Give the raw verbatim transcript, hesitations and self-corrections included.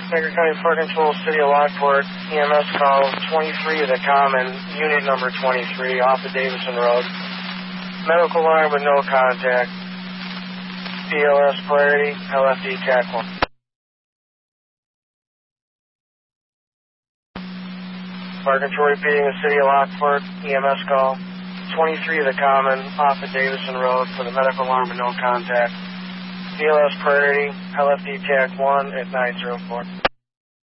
Baker County Fire Control, City of Lockport, E M S call twenty-three of the Common, unit number twenty-three, off the Davison Road. Medical alarm with no contact. B L S polarity, L F D T A C one. Fire Control repeating the City of Lockport, E M S call twenty-three of the Common, off the Davison Road for the medical alarm with no contact. B L S polarity, L F D T A C one at nine zero four.